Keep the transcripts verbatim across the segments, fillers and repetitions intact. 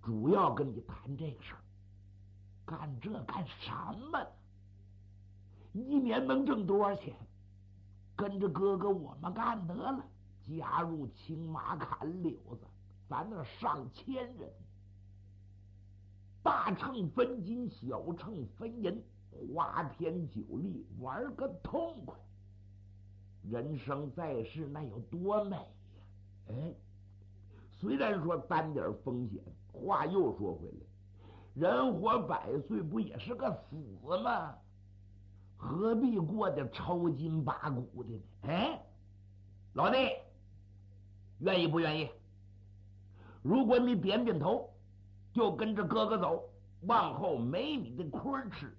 主要跟你谈这个事儿。干这干什么呢？一年能挣多少钱？跟着哥哥我们干得了，加入青马坎柳子，咱那上千人，大秤分金，小秤分银，花天酒地，玩个痛快。人生在世那有多美呀！哎，虽然说担点风险，话又说回来，人活百岁不也是个死吗？何必过得抽筋拔骨的呢？哎，老弟，愿意不愿意？如果你点点头，就跟着哥哥走，往后没你的亏吃。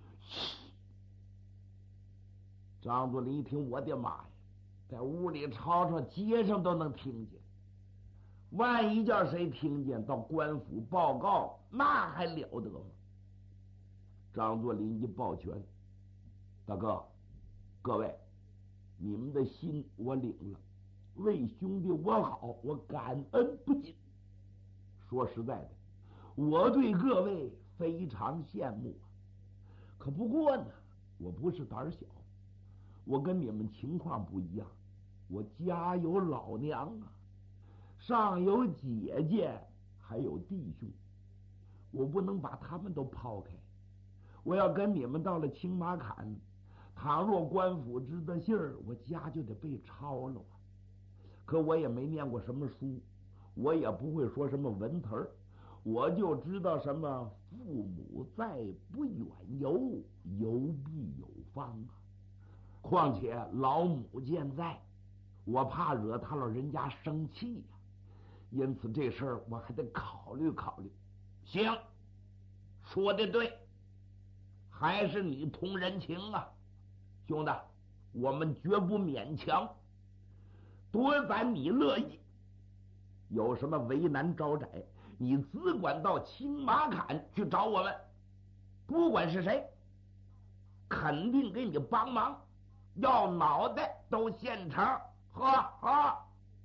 张作霖一听，我的妈呀，在屋里吵吵，街上都能听见。万一叫谁听见，到官府报告，那还了得吗？张作霖一抱拳，大哥，各位，你们的心我领了，为兄弟我好，我感恩不尽。说实在的，我对各位非常羡慕啊。可不过呢，我不是胆小，我跟你们情况不一样，我家有老娘啊，上有姐姐，还有弟兄，我不能把他们都抛开。我要跟你们到了青马坎，倘若官府知道信儿，我家就得被抄了啊。可我也没念过什么书，我也不会说什么文词儿，我就知道什么父母在，不远游，游必有方啊。况且老母健在，我怕惹他老人家生气呀、啊，因此这事儿我还得考虑考虑。行，说的对，还是你通人情啊，兄弟，我们绝不勉强，多咱你乐意。有什么为难招窄，你只管到青马坎去找我们，不管是谁，肯定给你帮忙，要脑袋都现成。喝喝！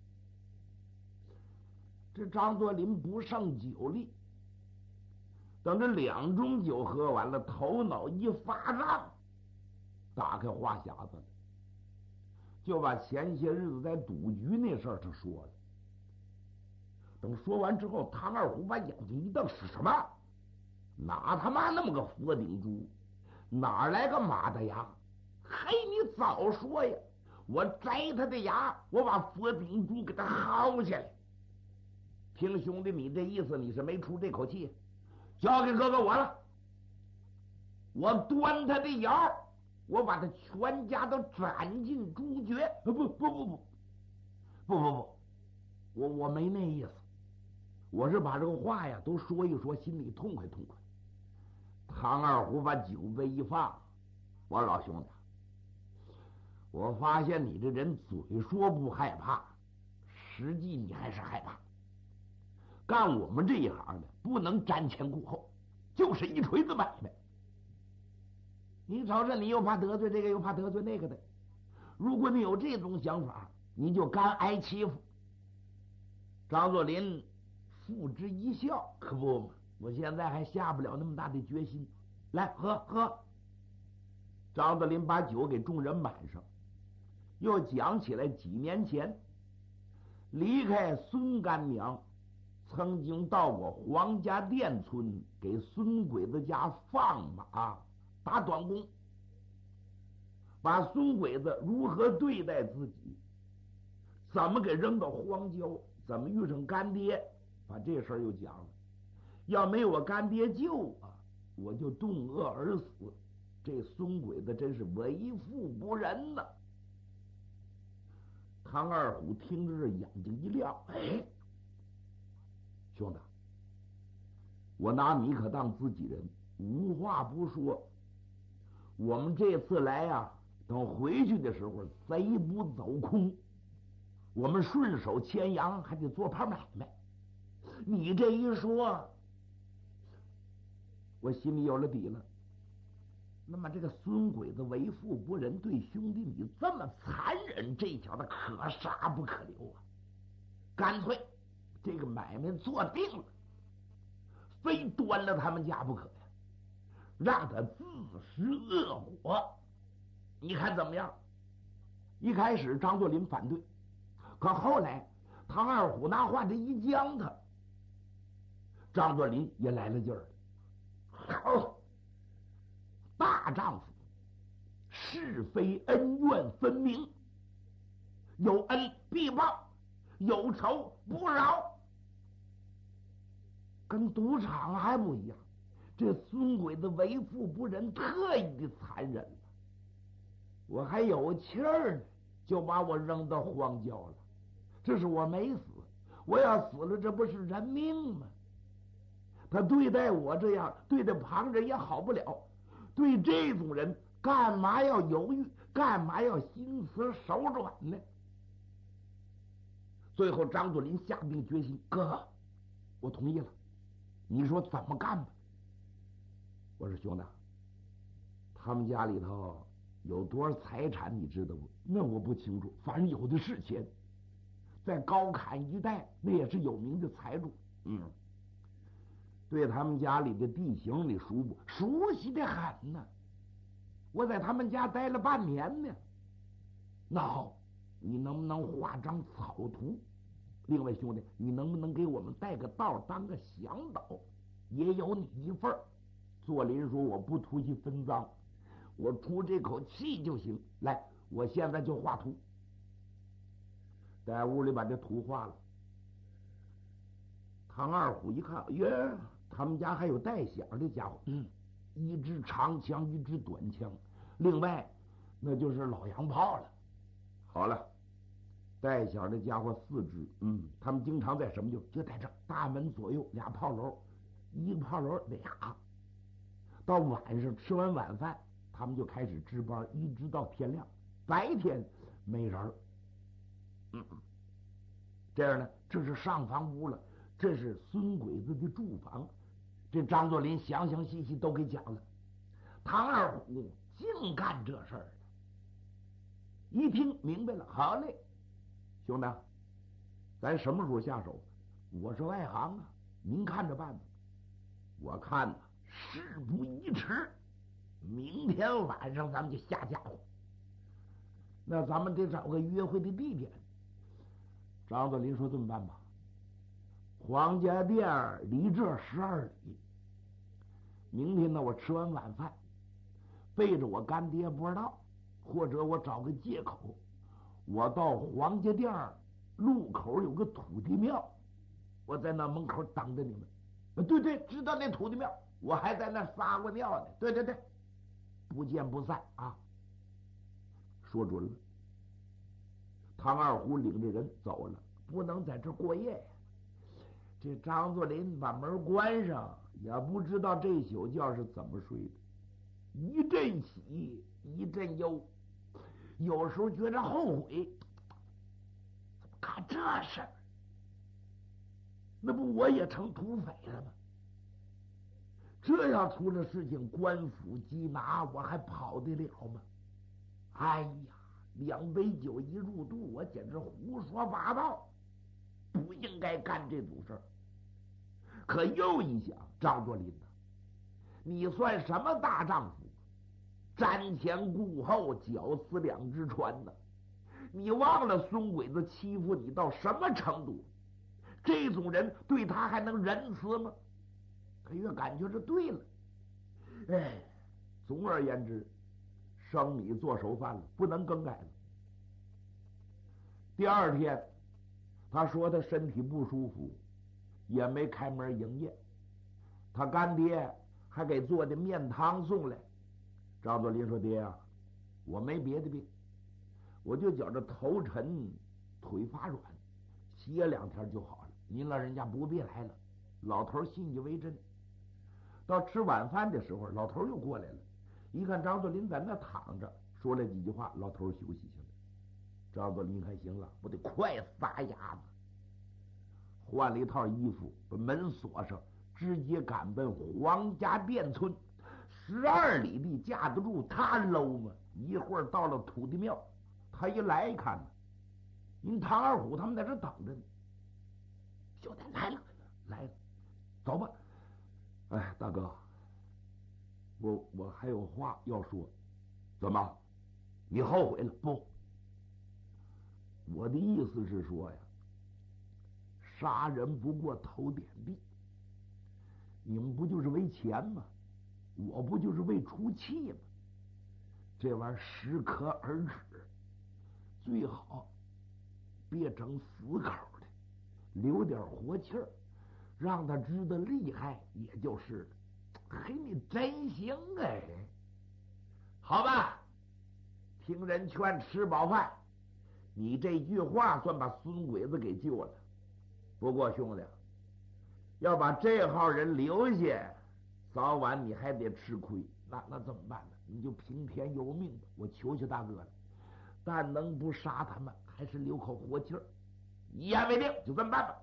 这张作霖不胜酒力，等这两盅酒喝完了，头脑一发胀，打开话匣子了，就把前些日子在赌局那事儿他说了。等说完之后，唐二虎把眼睛一瞪：“是什么？哪他妈那么个佛顶猪？哪来个马大牙？嘿，你早说呀！我摘他的牙，我把佛顶猪给他薅下来。听兄弟你这意思，你是没出这口气，交给哥哥我了。我端他的窑，我把他全家都斩尽诛绝。不不不不不不不不，我我没那意思。我是把这个话呀都说一说，心里痛快痛快。”唐二虎把酒杯一放，我说：“老兄弟，我发现你这人嘴说不害怕，实际你还是害怕。干我们这一行的不能瞻前顾后，就是一锤子买卖。你瞅着，你又怕得罪这个，又怕得罪那个的。如果你有这种想法，你就干挨欺负。”张作霖付之一笑：“可不嘛，我现在还下不了那么大的决心。来，喝喝。”张作霖把酒给众人满上，又讲起来几年前离开孙干娘，曾经到过黄家店村给孙鬼子家放马打短工，把孙鬼子如何对待自己，怎么给扔到荒郊，怎么遇上干爹，把这事儿又讲了。要没有我干爹救啊，我就冻饿而死。这孙鬼子真是为富不仁呐！唐二虎听着这眼睛一亮：“哎，兄弟，我拿你可当自己人，无话不说。我们这次来呀，等回去的时候贼不走空，我们顺手牵羊，还得做盘买卖。你这一说，我心里有了底了。那么这个孙鬼子为富不仁，对兄弟你这么残忍，这小子可杀不可留啊！干脆这个买卖做定了。 非端了他们家不可呀，让他自食恶果。你看怎么样？一开始张作霖反对，可后来唐二虎拿话这一将他，张作霖也来了劲儿。好，大丈夫是非恩怨分明，有恩必报，有仇不饶。跟赌场还不一样，这孙鬼子为富不仁，特意的残忍了。我还有气儿呢，就把我扔到荒郊了。这是我没死，我要死了，这不是人命吗？他对待我这样，对待旁人也好不了。对这种人，干嘛要犹豫？干嘛要心慈手软呢？最后，张作霖下定决心：哥哥，我同意了，你说怎么干吧？我说兄弟，他们家里头有多少财产你知道不？那我不清楚，反正有的是钱。在高坎一带，那也是有名的财主。嗯，对他们家里的地形你熟不？熟悉的很呢。我在他们家待了半年呢。那好，你能不能画张草图？另外兄弟，你能不能给我们带个道，当个向导？也有你一份儿。作霖说：“我不图其分赃，我出这口气就行。来，我现在就画图。”在屋里把这图画了。唐二虎一看，耶，他们家还有带响的家伙，嗯，一支长枪，一支短枪，另外那就是老洋炮了。好了，带响的家伙四支，嗯，他们经常在什么地方？就在这大门左右俩炮楼，一个炮楼俩。到晚上吃完晚饭，他们就开始值班，一直到天亮。白天没人儿。嗯，这样呢，这是上房屋了，这是孙鬼子的住房。这张作霖详详细细都给讲了。唐二虎净干这事儿了，一听明白了，好嘞，兄弟，咱什么时候下手？我是外行啊，您看着办吧。我看呢，事不宜迟，明天晚上咱们就下家伙。那咱们得找个约会的地点。张作霖说：“这么办吧，黄家店离这十二里。明天呢，我吃完晚饭，背着我干爹不知道，或者我找个借口，我到黄家店路口有个土地庙，我在那门口等着你们。对对，知道那土地庙，我还在那撒过尿呢。对对对，不见不散啊！说准了。”唐二虎领着人走了，不能在这过夜呀。这张作霖把门关上，也不知道这宿觉是怎么睡的，一阵喜一阵忧，有时候觉着后悔，怎么干这事儿？那不我也成土匪了吗？这要出了事情，官府缉拿，我还跑得了吗？哎呀！两杯酒一入肚，我简直胡说八道，不应该干这种事儿。可又一想，张作霖呐，你算什么大丈夫？瞻前顾后，绞死两只船呢？你忘了孙鬼子欺负你到什么程度？这种人对他还能仁慈吗？他越感觉是对了。哎，总而言之，生米做熟饭了，不能更改了。第二天，他说他身体不舒服，也没开门营业。他干爹还给做的面汤送来。张作霖说：“爹啊，我没别的病，我就觉着头沉，腿发软，歇两天就好了。您老人家不必来了。”老头信以为真。到吃晚饭的时候，老头又过来了，一看张作霖在那躺着，说了几句话，老头休息去了。张作霖一看行了，我得快撒丫子，换了一套衣服，把门锁上，直接赶奔黄家店村。十二里地架得住他搂吗？一会儿到了土地庙，他一来一看呢，您唐二虎他们在这等着呢。兄弟来了，来了，走吧。 哎，大哥，我我还有话要说。怎么？你后悔了？不，我的意思是说呀，杀人不过头点地。你们不就是为钱吗？我不就是为出气吗？这玩意儿适可而止，最好别整死口的，留点活气儿，让他知道厉害，也就是了。嘿，你真行哎！好吧，听人劝，吃饱饭。你这句话算把孙鬼子给救了。不过兄弟，要把这号人留下，早晚你还得吃亏。那那怎么办呢？你就听天由命吧。我求求大哥了，但能不杀他们，还是留口活气儿。一言为定，就这么办吧。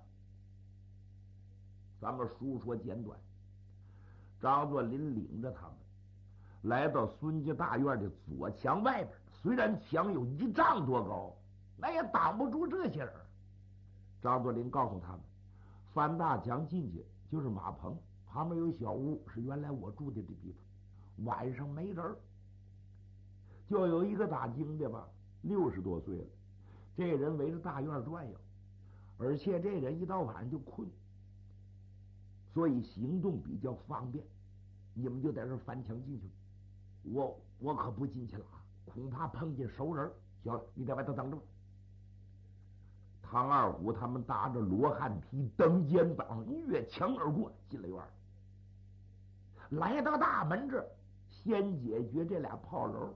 咱们书说简短，张作霖领着他们来到孙家大院的左墙外边。虽然墙有一丈多高，那也挡不住这些人。张作霖告诉他们，翻大墙进去就是马棚，旁边有小屋，是原来我住的这地方。晚上没人，就有一个打更的吧，六十多岁了，这人围着大院转悠，而且这人一到晚上就困，所以行动比较方便。你们就在这翻墙进去，我我可不进去了啊，恐怕碰见熟人。行了，你在外头等着。唐二虎他们搭着罗汉皮蹬肩膀，越墙而过，进了院。来到大门这，先解决这俩炮楼。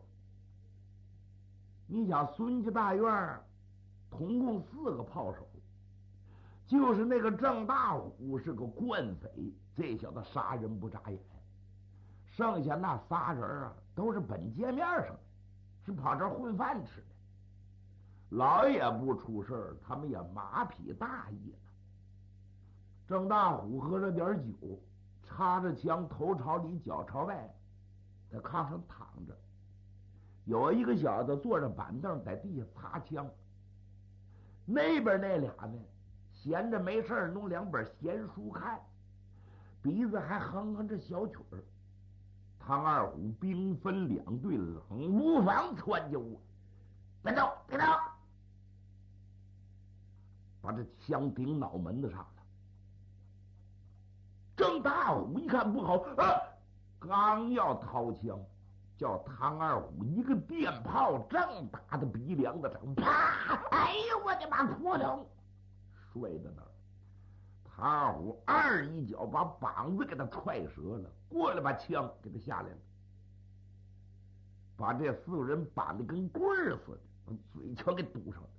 你想孙家大院统共四个炮手，就是那个郑大虎是个惯匪，这小子杀人不眨眼。剩下那仨人啊，都是本街面上的，是跑这儿混饭吃的。老爷不出事儿，他们也马匹大意了。郑大虎喝了点酒，插着枪，头朝里脚朝外，在炕上躺着。有一个小子坐着板凳在地下擦枪。那边那俩呢，闲着没事弄两本闲书看，鼻子还哼哼着小曲儿。唐二虎兵分两队，冷无妨窜进屋，别动，别动，把这枪顶脑门子上了。郑大虎一看不好，啊，刚要掏枪，叫唐二虎一个电炮正打到鼻梁子上，啪！哎呦我的妈，破了，摔在那儿。唐二虎二一脚把膀子给他踹折了，过来把枪给他下来了，把这四个人绑得跟棍儿似的，把嘴全给堵上了。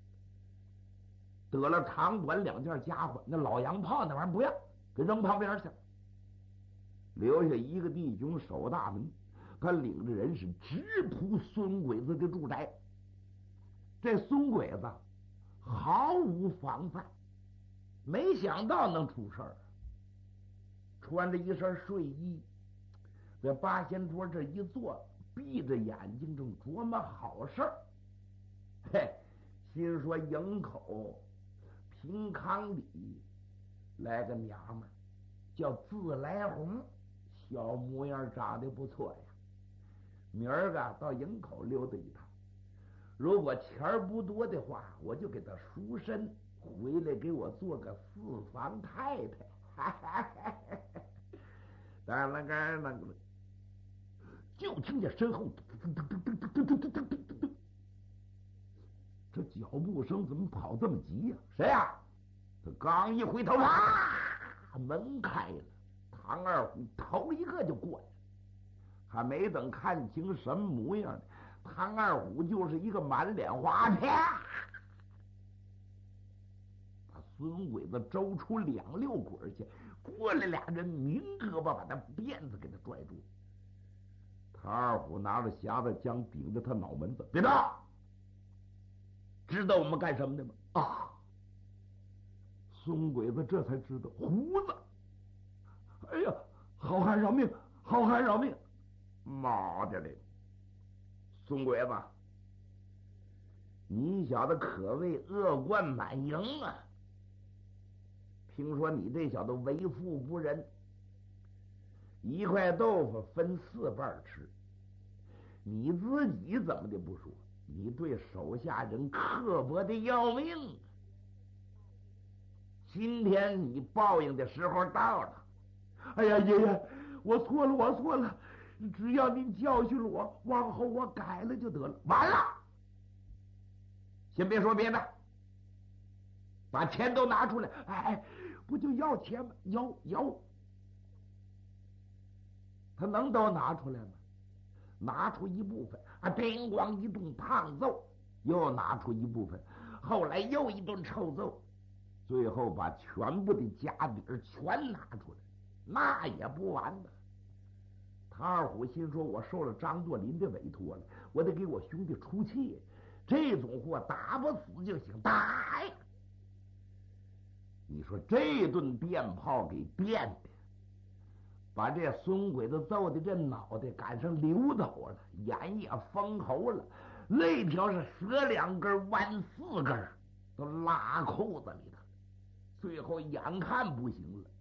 得了长短两件家伙，那老洋炮那玩意儿不要，给扔旁边去了。留下一个弟兄守大门，他领着人是直扑孙鬼子的住宅。这孙鬼子毫无防范，没想到能出事儿，穿着一身睡衣，在八仙桌这一坐，闭着眼睛正琢磨好事儿。嘿，心说营口平康里来个娘们儿，叫自来红，小模样长得不错呀。明儿个到营口溜达一趟，如果钱儿不多的话，我就给他赎身，回来给我做个四房太太。当然了，那个就听见身后这脚步声怎么跑这么急呀、啊？谁呀、啊？他刚一回头，啊，门开了，唐二虎头一个就过来了，还没等看清什么模样呢，唐二虎就是一个满脸花，啪，把孙鬼子周出两溜滚去。过来俩人明胳膊把他辫子给他拽住。唐二虎拿着匣子枪顶着他脑门子，别动！知道我们干什么的吗？啊！孙鬼子这才知道，胡子！哎呀，好汉饶命！好汉饶命！妈的嘞！孙鬼子，你小子可谓恶贯满盈啊！听说你这小子为富不仁， 一块豆腐分四半吃。你自己怎么的不说，你对手下人刻薄的要命。今天你报应的时候到了。哎呀，爷爷，我错了，我错了，只要您教训了我，往后我改了就得了。完了，先别说别的，把钱都拿出来。哎，不就要钱吗？要要。他能都拿出来吗？拿出一部分啊，叮咣一顿胖揍，又拿出一部分，后来又一顿臭揍，最后把全部的家底儿全拿出来，那也不完呢。唐二虎心说：“我受了张作霖的委托了，我得给我兄弟出气。这种货打不死就行，打呀！”你说这顿电炮给电的，把这孙鬼子揍的这脑袋赶上溜头了，眼也封喉了，肋条是折两根弯四根，都拉裤子里头，最后眼看不行了。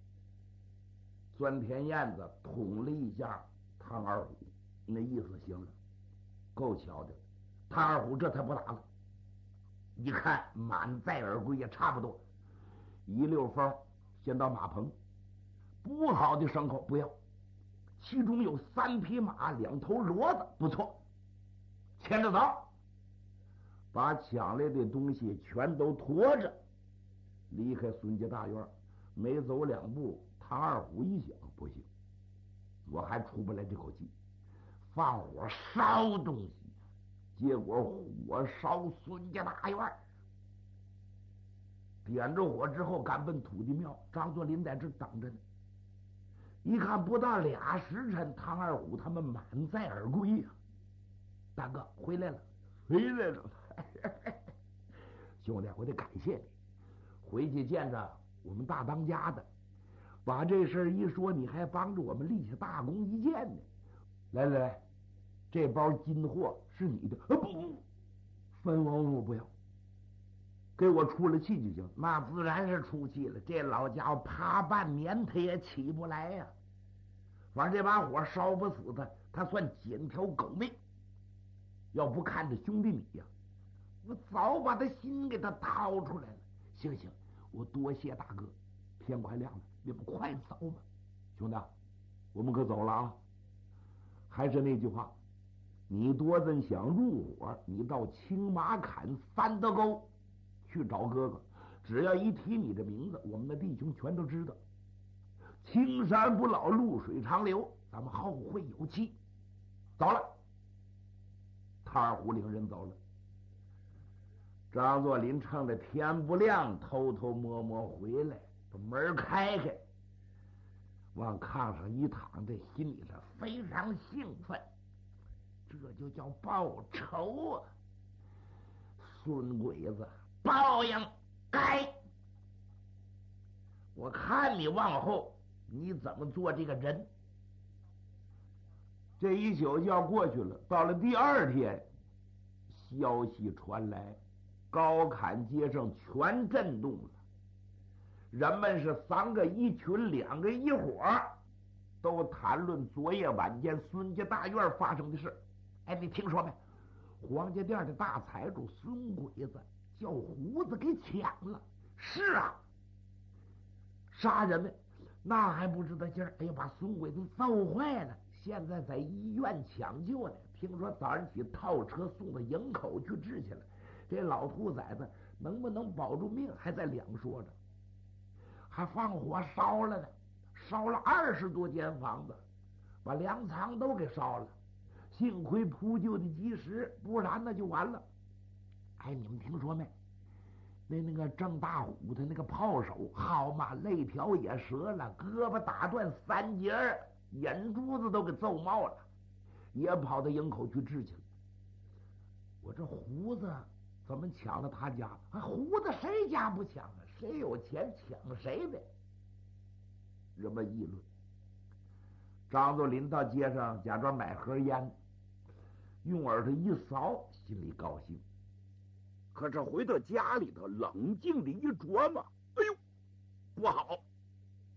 钻天燕子捅了一下唐二虎，那意思行了，够巧的。唐二虎这才不打了，一看满载而归也差不多，一溜风先到马棚。不好的牲口不要，其中有三匹马，两头骡子，不错，牵着走，把抢来的东西全都驮着离开孙家大院。没走两步，唐二虎一想，不行，我还出不来这口气，放火烧东西。结果火烧孙家大院，点着火之后赶奔土地庙。张作霖在这等着呢，一看不到俩时辰，唐二虎他们满载而归呀、啊！大哥回来了，回来了！兄弟，我得感谢你。回去见着我们大当家的，把这事儿一说，你还帮助我们立下大功一件呢。来来来，这包金货是你的。啊不，分文我不要，给我出了气就行。那自然是出气了，这老家伙爬半年他也起不来呀、啊。反正这把火烧不死他，他算捡条狗命。要不看着兄弟你呀、啊，我早把他心给他掏出来了。行行，我多谢大哥。天快亮了，你不快走吧。兄弟，我们可走了啊。还是那句话，你多真想入伙，你到青马坎三德沟去找哥哥。只要一提你的名字，我们的弟兄全都知道。青山不老，露水长流，咱们后会有期。走了。唐二虎领人走了。张作霖趁着天不亮，偷偷摸摸回来，把门开开，往炕上一躺，这心里头非常兴奋。这就叫报仇啊！孙鬼子，报应该！我看你往后你怎么做这个人。这一宿觉过去了，到了第二天，消息传来，高坎街上全震动了。人们是三个一群，两个一伙，都谈论昨夜晚间孙家大院发生的事。哎，你听说没？黄家店的大财主孙鬼子叫胡子给抢了。是啊，杀人呢，那还不知道劲儿。哎呀，把孙鬼子揍坏了，现在在医院抢救呢。听说早上起套车送到营口去治去了。这老兔崽子能不能保住命还在两说着。还放火烧了呢，烧了二十多间房子，把粮仓都给烧了。幸亏扑救的及时，不然那就完了。哎，你们听说没？那那个郑大虎他那个炮手，好嘛，肋条也折了，胳膊打断三节，眼珠子都给揍冒了，也跑到营口去治去了。我这胡子怎么抢了他家？啊，胡子谁家不抢啊？谁有钱抢谁的？人们议论。张作霖到街上假装买盒烟，用耳朵一扫，心里高兴。可是回到家里头，冷静的一琢磨，哎呦，不好！